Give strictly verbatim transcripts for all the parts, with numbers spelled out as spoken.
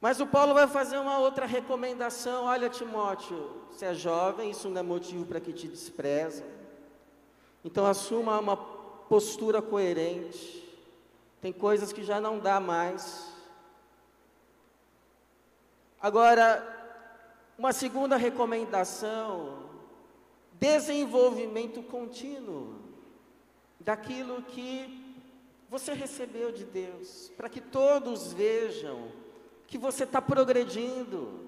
Mas o Paulo vai fazer uma outra recomendação. Olha, Timóteo, você é jovem, isso não é motivo para que te desprezem. Então assuma uma postura coerente. Tem coisas que já não dá mais. Agora, uma segunda recomendação: desenvolvimento contínuo daquilo que você recebeu de Deus, para que todos vejam que você está progredindo,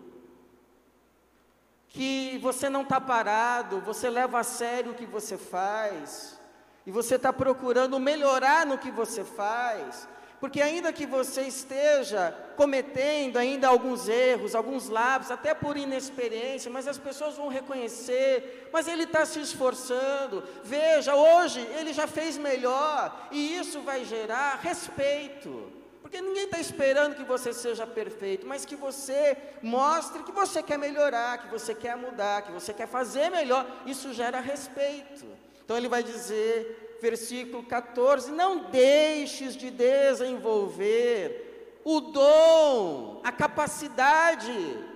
que você não está parado, você leva a sério o que você faz, e você está procurando melhorar no que você faz, porque ainda que você esteja cometendo ainda alguns erros, alguns lábios, até por inexperiência, mas as pessoas vão reconhecer, mas ele está se esforçando, veja, hoje ele já fez melhor, e isso vai gerar respeito, porque ninguém está esperando que você seja perfeito, mas que você mostre que você quer melhorar, que você quer mudar, que você quer fazer melhor, isso gera respeito. Então ele vai dizer, versículo quatorze, não deixes de desenvolver o dom, a capacidade,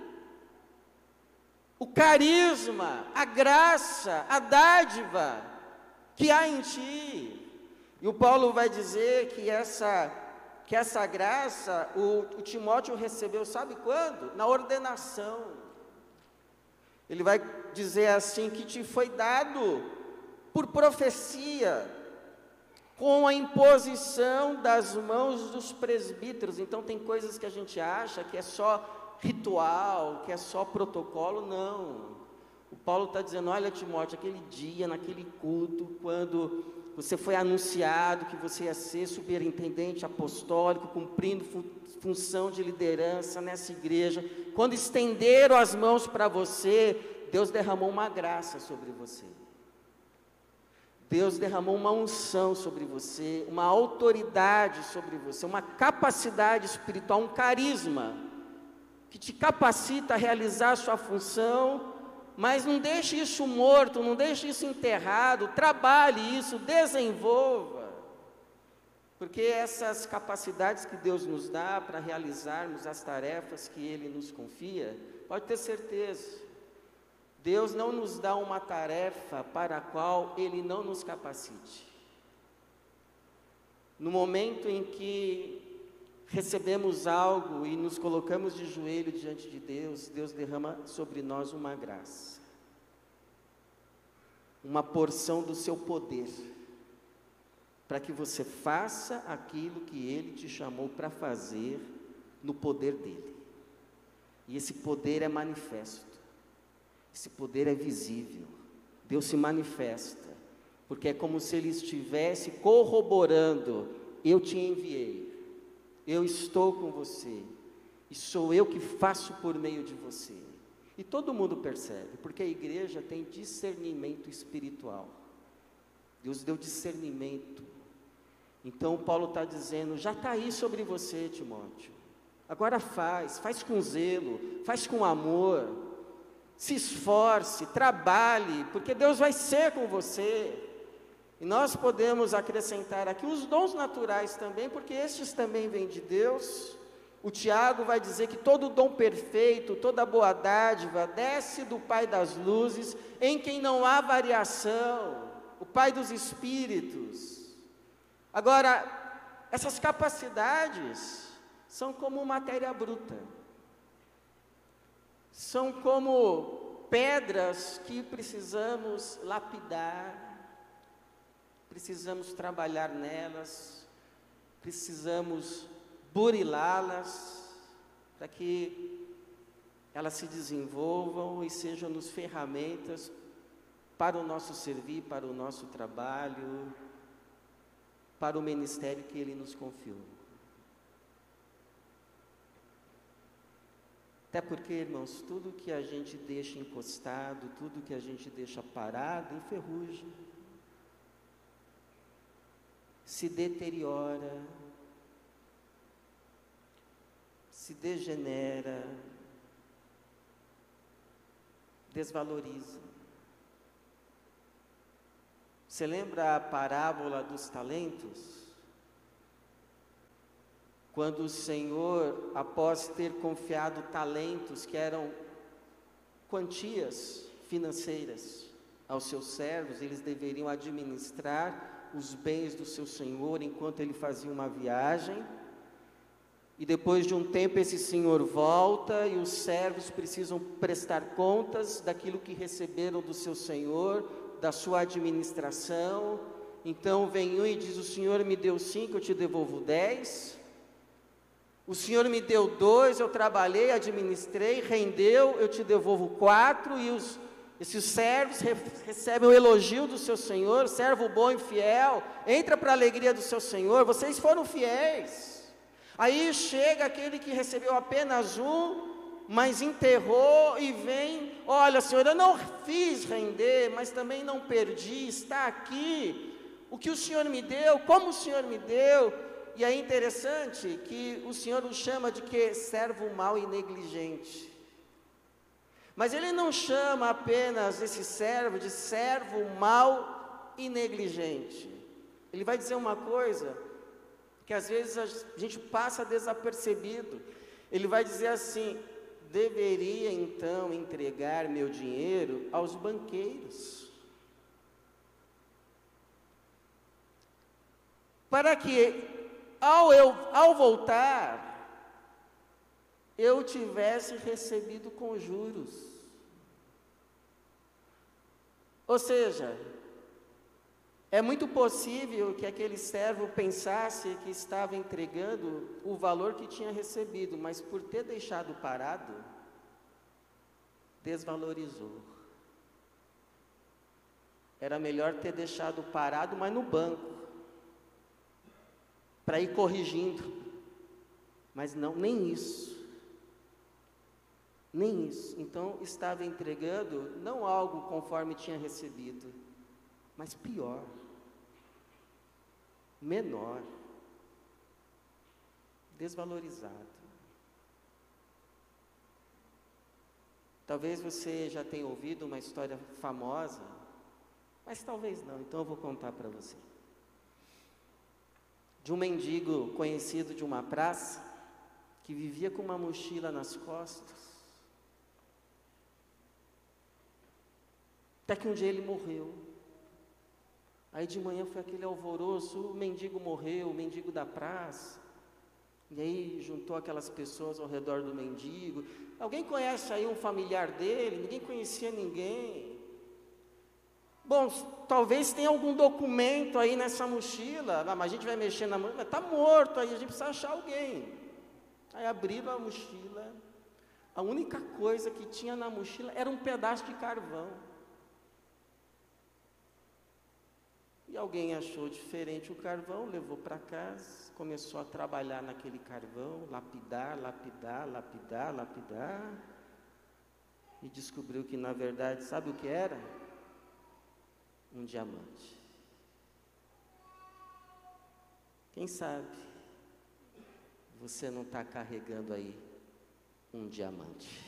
o carisma, a graça, a dádiva que há em ti. E o Paulo vai dizer que essa, que essa graça, o, o Timóteo recebeu, sabe quando? Na ordenação. Ele vai dizer assim, que te foi dado por profecia, com a imposição das mãos dos presbíteros. Então tem coisas que a gente acha que é só ritual, que é só protocolo, não. O Paulo está dizendo, olha Timóteo, aquele dia, naquele culto, quando você foi anunciado que você ia ser superintendente apostólico, cumprindo fu função de liderança nessa igreja, quando estenderam as mãos para você, Deus derramou uma graça sobre você. Deus derramou uma unção sobre você, uma autoridade sobre você, uma capacidade espiritual, um carisma, que te capacita a realizar a sua função, mas não deixe isso morto, não deixe isso enterrado, trabalhe isso, desenvolva, porque essas capacidades que Deus nos dá para realizarmos as tarefas que Ele nos confia, pode ter certeza, Deus não nos dá uma tarefa para a qual Ele não nos capacite. No momento em que recebemos algo e nos colocamos de joelho diante de Deus, Deus derrama sobre nós uma graça, uma porção do seu poder, para que você faça aquilo que Ele te chamou para fazer no poder dEle. E esse poder é manifesto. Esse poder é visível, Deus se manifesta, porque é como se Ele estivesse corroborando, eu te enviei, eu estou com você, e sou eu que faço por meio de você, e todo mundo percebe, porque a igreja tem discernimento espiritual, Deus deu discernimento, então Paulo está dizendo, já está aí sobre você Timóteo, agora faz, faz com zelo, faz com amor, se esforce, trabalhe, porque Deus vai ser com você. E nós podemos acrescentar aqui os dons naturais também, porque estes também vêm de Deus. O Tiago vai dizer que todo dom perfeito, toda boa dádiva, desce do Pai das luzes, em quem não há variação, o Pai dos Espíritos. Agora, essas capacidades são como matéria bruta. São como pedras que precisamos lapidar, precisamos trabalhar nelas, precisamos burilá-las, para que elas se desenvolvam e sejam-nos ferramentas para o nosso servir, para o nosso trabalho, para o ministério que Ele nos confiou. Até porque, irmãos, tudo que a gente deixa encostado, tudo que a gente deixa parado, enferruja, se deteriora, se degenera, desvaloriza. Você lembra a parábola dos talentos? quando o Senhor, após ter confiado talentos que eram quantias financeiras aos seus servos, eles deveriam administrar os bens do seu Senhor enquanto ele fazia uma viagem. E depois de um tempo esse senhor volta e os servos precisam prestar contas daquilo que receberam do seu senhor, da sua administração. Então vem um e diz: o senhor me deu cinco, eu te devolvo dez. O senhor me deu dois, eu trabalhei, administrei, rendeu, eu te devolvo quatro. E os, esses servos re, recebem o elogio do seu senhor: servo bom e fiel, entra para a alegria do seu senhor, vocês foram fiéis. Aí chega aquele que recebeu apenas um, mas enterrou e vem: olha, Senhor, eu não fiz render, mas também não perdi, está aqui o que o Senhor me deu, como o Senhor me deu. E é interessante que o Senhor o chama de que? Servo mau e negligente. Mas Ele não chama apenas esse servo de servo mau e negligente. Ele vai dizer uma coisa que às vezes a gente passa desapercebido. Ele vai dizer assim: deveria então entregar meu dinheiro aos banqueiros, para que ao, eu, ao voltar, eu tivesse recebido com juros. Ou seja, é muito possível que aquele servo pensasse que estava entregando o valor que tinha recebido, mas por ter deixado parado, desvalorizou. Era melhor ter deixado parado, mas no banco, para ir corrigindo. Mas não, nem isso. Nem isso. Então estava entregando não algo conforme tinha recebido, mas pior, menor, desvalorizado. Talvez você já tenha ouvido uma história famosa, mas talvez não, então eu vou contar para você. De um mendigo conhecido de uma praça, que vivia com uma mochila nas costas, até que um dia ele morreu. Aí de manhã foi aquele alvoroço: o mendigo morreu, o mendigo da praça. E aí juntou aquelas pessoas ao redor do mendigo. Alguém conhece aí um familiar dele? Ninguém conhecia ninguém. Bom, talvez tenha algum documento aí nessa mochila. Ah, mas a gente vai mexer na mochila, está morto, aí a gente precisa achar alguém. Aí abriram a mochila. A única coisa que tinha na mochila era um pedaço de carvão. E alguém achou diferente o carvão, levou para casa, começou a trabalhar naquele carvão, lapidar, lapidar, lapidar, lapidar, e descobriu que na verdade, sabe o que era? Um diamante. Quem sabe você não está carregando aí um diamante,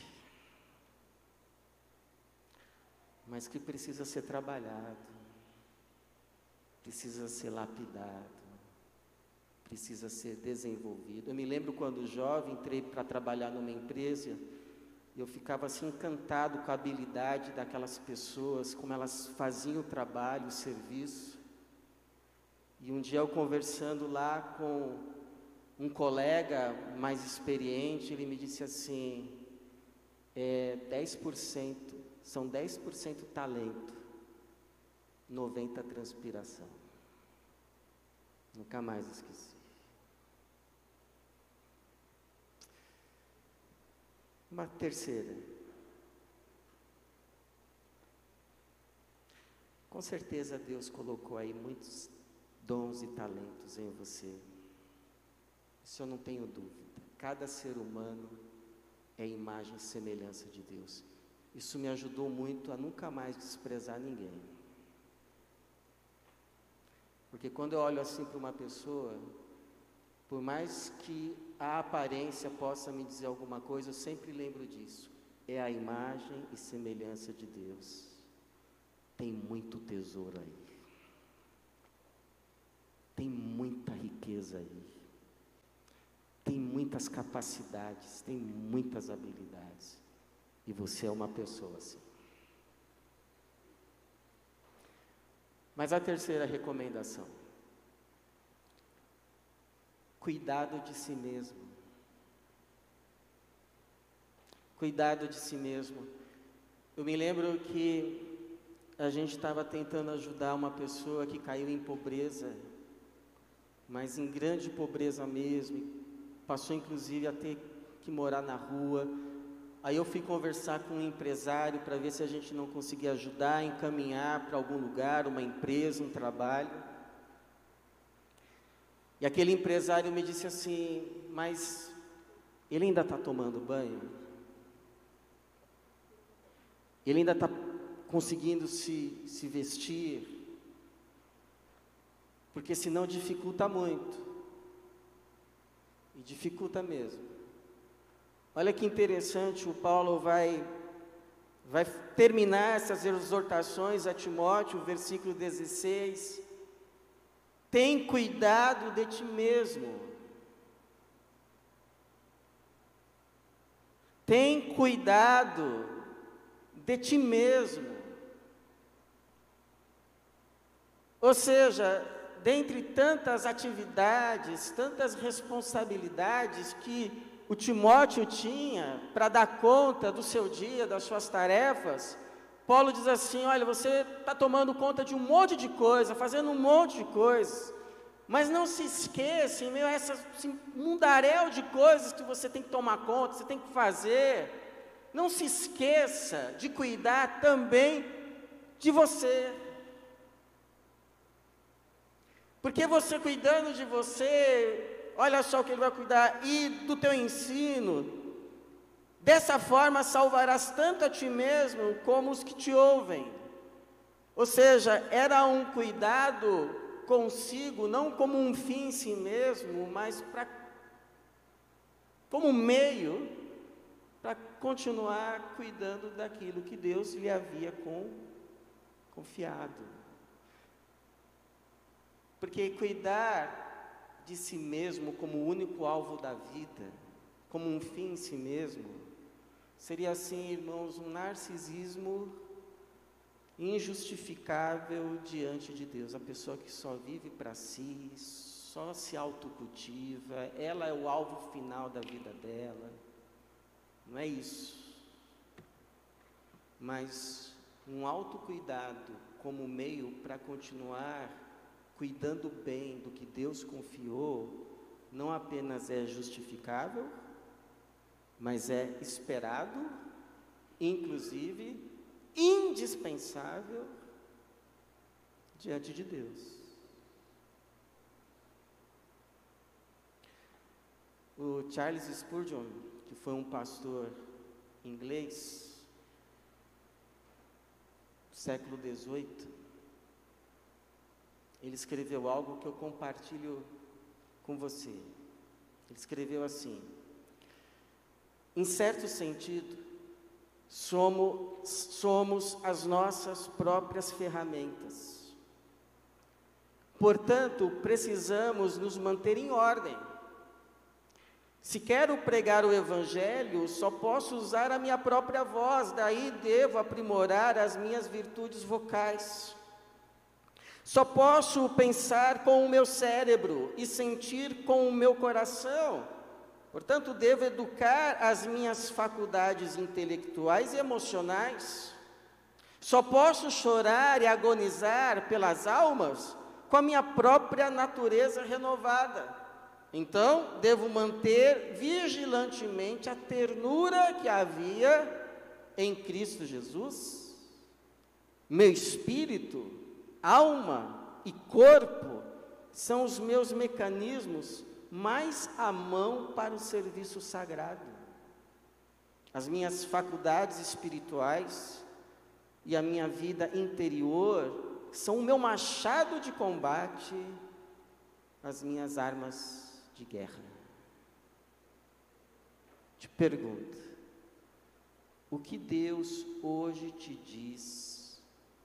mas que precisa ser trabalhado, precisa ser lapidado, precisa ser desenvolvido. Eu me lembro quando jovem, entrei para trabalhar numa empresa, e eu ficava assim encantado com a habilidade daquelas pessoas, como elas faziam o trabalho, o serviço. E um dia eu conversando lá com um colega mais experiente, ele me disse assim: é, dez por cento, são dez por cento talento, noventa por cento transpiração. Nunca mais esqueci. Uma terceira. Com certeza Deus colocou aí muitos dons e talentos em você. Isso eu não tenho dúvida. Cada ser humano é imagem e semelhança de Deus. Isso me ajudou muito a nunca mais desprezar ninguém. Porque quando eu olho assim para uma pessoa, por mais que a aparência possa me dizer alguma coisa, eu sempre lembro disso. É a imagem e semelhança de Deus. Tem muito tesouro aí. Tem muita riqueza aí. Tem tem muitas capacidades, tem muitas habilidades. E você é uma pessoa assim. Mas a terceira recomendação: cuidado de si mesmo. Cuidado de si mesmo. Eu me lembro que a gente estava tentando ajudar uma pessoa que caiu em pobreza, mas em grande pobreza mesmo, passou inclusive a ter que morar na rua. Aí eu fui conversar com um empresário para ver se a gente não conseguia ajudar, encaminhar para algum lugar, uma empresa, um trabalho. E aquele empresário me disse assim: mas ele ainda está tomando banho? Ele ainda está conseguindo se, se vestir? Porque senão dificulta muito. E dificulta mesmo. Olha que interessante, o Paulo vai, vai terminar essas exortações a Timóteo, versículo dezesseis. Tem cuidado de ti mesmo. Tem cuidado de ti mesmo. Ou seja, dentre tantas atividades, tantas responsabilidades que o Timóteo tinha para dar conta do seu dia, das suas tarefas, Paulo diz assim: olha, você está tomando conta de um monte de coisa, fazendo um monte de coisas, mas não se esqueça, em meio a esse mundaréu de coisas que você tem que tomar conta, você tem que fazer, não se esqueça de cuidar também de você. Porque você cuidando de você, olha só o que ele vai cuidar, e do teu ensino, dessa forma salvarás tanto a ti mesmo como os que te ouvem. Ou seja, era um cuidado consigo, não como um fim em si mesmo, mas pra, como um meio para continuar cuidando daquilo que Deus lhe havia com, confiado. Porque cuidar de si mesmo como o único alvo da vida, como um fim em si mesmo, seria assim, irmãos, um narcisismo injustificável diante de Deus. A pessoa que só vive para si, só se autocultiva, ela é o alvo final da vida dela. Não é isso. Mas um autocuidado como meio para continuar cuidando bem do que Deus confiou, não apenas é justificável, mas é esperado, inclusive indispensável diante de Deus. O Charles Spurgeon, que foi um pastor inglês, século dezoito, ele escreveu algo que eu compartilho com você. Ele escreveu assim: em certo sentido, somos, somos as nossas próprias ferramentas. Portanto, precisamos nos manter em ordem. Se quero pregar o Evangelho, só posso usar a minha própria voz, daí devo aprimorar as minhas virtudes vocais. Só posso pensar com o meu cérebro e sentir com o meu coração. Portanto, devo educar as minhas faculdades intelectuais e emocionais. Só posso chorar e agonizar pelas almas com a minha própria natureza renovada. Então, devo manter vigilantemente a ternura que havia em Cristo Jesus. Meu espírito, alma e corpo são os meus mecanismos mais à mão para o serviço sagrado. As minhas faculdades espirituais e a minha vida interior são o meu machado de combate, as minhas armas de guerra. Te pergunto, o que Deus hoje te diz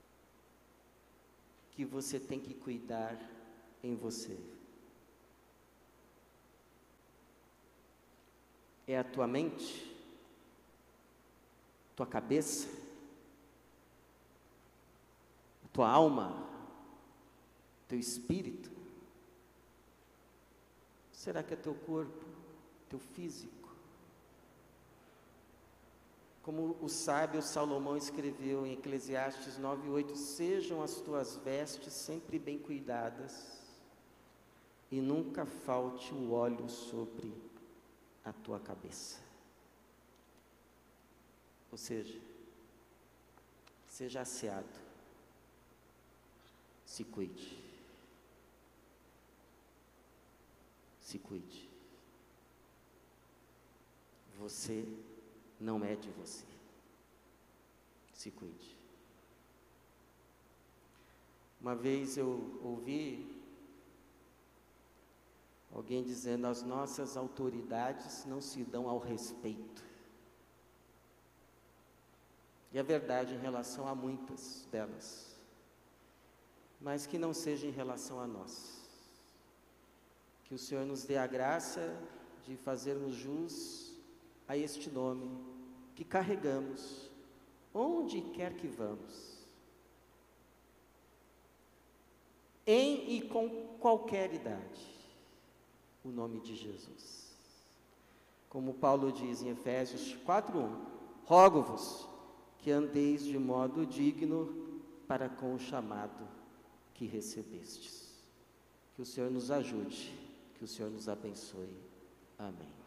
que você tem que cuidar em você? É a tua mente? Tua cabeça? A tua alma? Teu espírito? Será que é teu corpo? Teu físico? Como o sábio Salomão escreveu em Eclesiastes nove, oito, sejam as tuas vestes sempre bem cuidadas, e nunca falte o óleo sobre a tua cabeça. Ou seja, seja asseado, se cuide, se cuide. Você não é de você. Se cuide. Uma vez eu ouvi alguém dizendo: as nossas autoridades não se dão ao respeito. E é verdade em relação a muitas delas, mas que não seja em relação a nós. Que o Senhor nos dê a graça de fazermos jus a este nome que carregamos, onde quer que vamos, em e com qualquer idade, o nome de Jesus. Como Paulo diz em Efésios quatro, um, rogo-vos que andeis de modo digno para com o chamado que recebestes. Que o Senhor nos ajude, que o Senhor nos abençoe. Amém.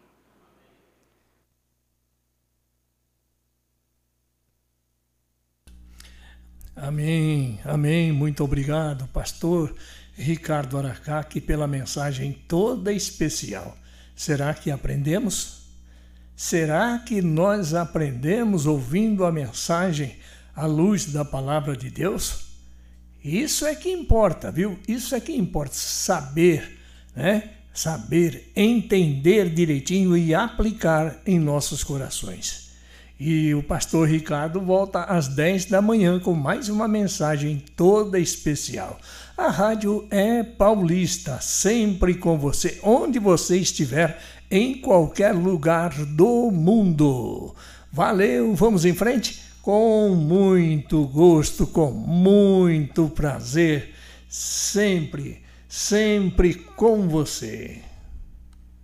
Amém, amém, muito obrigado, pastor Ricardo Aracaki, pela mensagem toda especial. Será que aprendemos? Será que nós aprendemos ouvindo a mensagem à luz da palavra de Deus? Isso é que importa, viu? Isso é que importa, saber, né? Saber, entender direitinho e aplicar em nossos corações. E o pastor Ricardo volta às dez da manhã com mais uma mensagem toda especial. A rádio é paulista, sempre com você, onde você estiver, em qualquer lugar do mundo. Valeu, vamos em frente? Com muito gosto, com muito prazer, sempre, sempre com você.